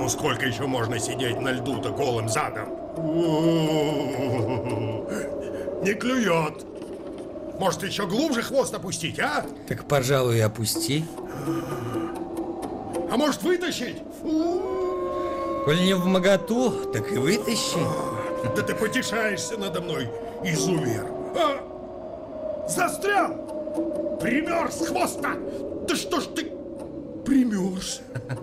Ну сколько еще можно сидеть на льду-то голым задом? Не клюет. Может, еще глубже хвост опустить, а? Так, пожалуй, опусти. А может, вытащить? Коль не вмоготу, так и вытащи. Да ты потешаешься надо мной, изувер. Застрял! Примерз с хвоста! Да что ж ты примерз?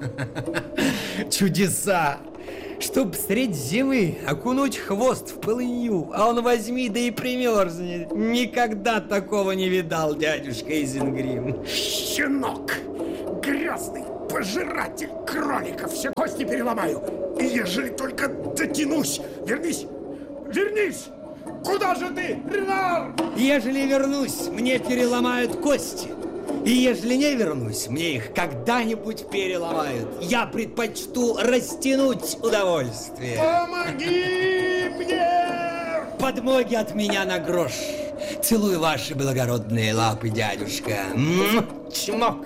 Чудеса! Чтоб средь зимы окунуть хвост в полынью, а он возьми да и примерзнет. Никогда такого не видал, дядюшка Изенгрим. Щенок! Грязный пожиратель кроликов! Все кости переломаю! И ежели только дотянусь! Вернись! Вернись! Куда же ты, Ренар? Ежели вернусь, мне переломают кости. И ежели не вернусь, мне их когда-нибудь переломают. Я предпочту растянуть удовольствие. Помоги мне! Подмоги от меня на грош. Целую ваши благородные лапы, дядюшка. Чмок.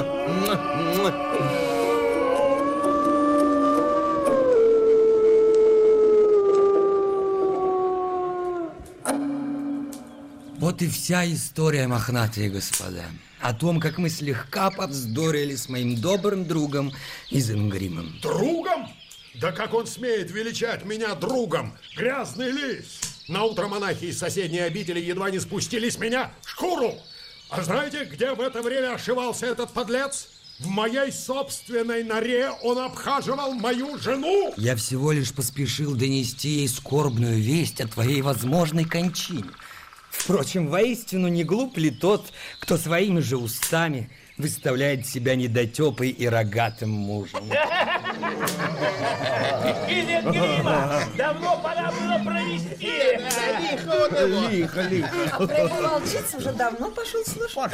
Вот и вся история, мохнатые господа. О том, как мы слегка повздорили с моим добрым другом Изенгримом. Другом? Да как он смеет величать меня другом? Грязный лис! Наутро монахи из соседней обители едва не спустили с меня шкуру. А знаете, где в это время ошивался этот подлец? В моей собственной норе он обхаживал мою жену. Я всего лишь поспешил донести ей скорбную весть о твоей возможной кончине. Впрочем, воистину не глуп ли тот, кто своими же устами выставляет себя недотепой и рогатым мужем? Изенгрима давно пора было провести. Лихо. Волчица уже давно пошел слушать.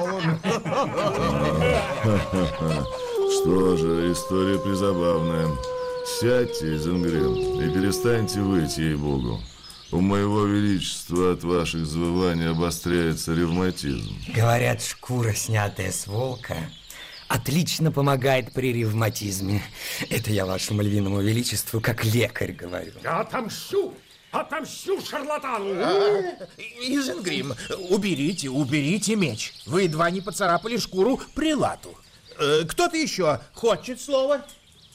Что же, история призабавная. Сядьте, Изенгрим, и перестаньте выть, ей-богу. У моего величества от ваших завываний обостряется ревматизм. Говорят, шкура, снятая с волка, отлично помогает при ревматизме. Это я вашему львиному величеству как лекарь говорю. Я отомщу шарлатану. Изенгрим, уберите меч. Вы едва не поцарапали шкуру прилату. Кто-то еще хочет слова?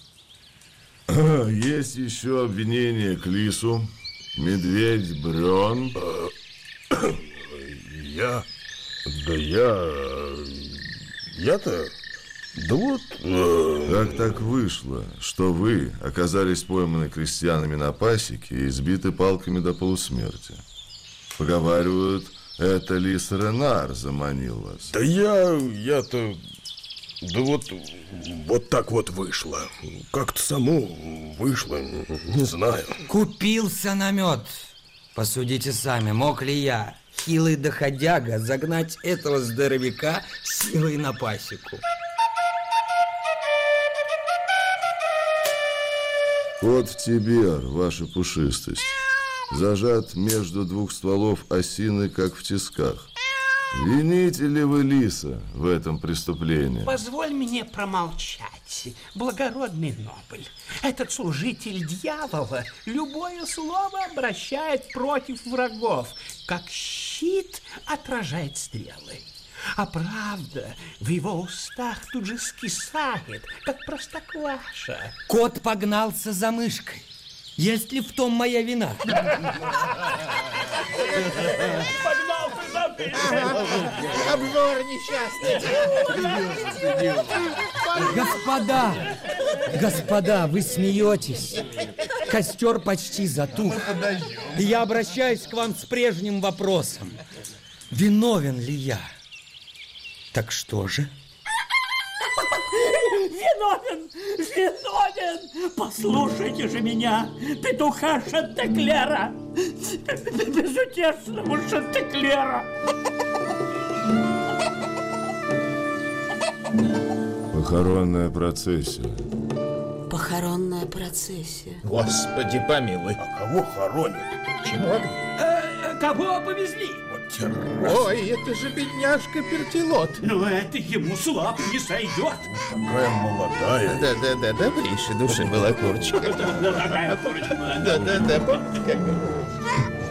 Есть еще обвинение к лису. Медведь Брён. Я-то... Да вот... Как так вышло, что вы оказались пойманы крестьянами на пасеке и избиты палками до полусмерти? Поговаривают, это лис Ренар заманил вас. Да я-то... Да вот так вот вышло. Как-то само вышло, не знаю. Купился на мед. Посудите сами, мог ли я, хилый доходяга, загнать этого здоровяка силой на пасеку? Кот в Тибер, ваша пушистость, зажат между двух стволов осины, как в тисках. Вините ли вы лиса в этом преступлении? Позволь мне промолчать, благородный Нобль. Этот служитель дьявола любое слово обращает против врагов, как щит отражает стрелы. А правда в его устах тут же скисает, как простокваша. Кот погнался за мышкой. Есть ли в том моя вина? Погнался за мышкой. Обжор несчастный. Господа, вы смеетесь. Костер почти затух. И я обращаюсь к вам с прежним вопросом. Виновен ли я? Так что же? Виновен! Послушайте же меня, петуха Шантеклера, безутешного Шантеклера. Похоронная процессия. Похоронная процессия. Господи помилуй. А кого хоронят? Чего? Кого повезли? Ой, это же бедняжка Пертилот. Но это ему слаб не сойдет. Такая молодая. Да, добрейшей души была курочка. Такая курочка. Да, помните, как было?